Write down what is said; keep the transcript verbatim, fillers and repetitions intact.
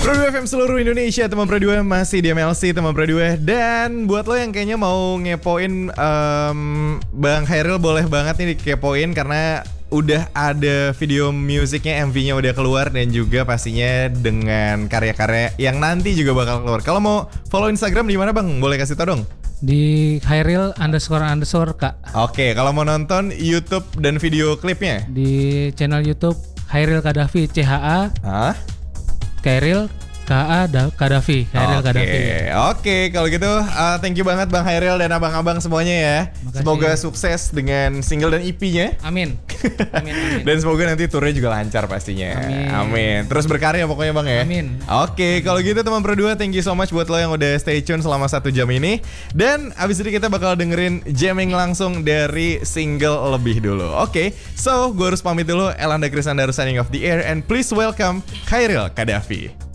Pro dua F M seluruh Indonesia, teman Pro dua masih di M L C, teman Pro dua. Dan buat lo yang kayaknya mau ngepoin um, Bang Khairil, boleh banget nih dikepoin karena udah ada video musiknya, M V-nya udah keluar dan juga pastinya dengan karya-karya yang nanti juga bakal keluar. Kalau mau follow Instagram di mana Bang? Boleh kasih tau dong? Di Khairil underscore underscore kak. Oke, kalau mau nonton YouTube dan video klipnya? Di channel YouTube Khairil Kadafi, C H A Hah? Khairil K A Kadafi, Khairil Oke, Kadafi. oke kalau gitu uh, thank you banget Bang Khairil dan abang-abang semuanya ya. Makasih. Semoga sukses dengan single dan E P-nya. Amin. Amin, amin. Dan semoga nanti turnya juga lancar pastinya. Amin. Amin. Terus berkarya pokoknya Bang ya. Amin. Oke, kalau gitu teman Pro dua, thank you so much buat lo yang udah stay tune selama satu jam ini. Dan abis ini kita bakal dengerin jamming langsung dari single lebih dulu. Oke, so gue harus pamit dulu. Elanda Krisandaru signing off the air and please welcome Khairil Kadafi.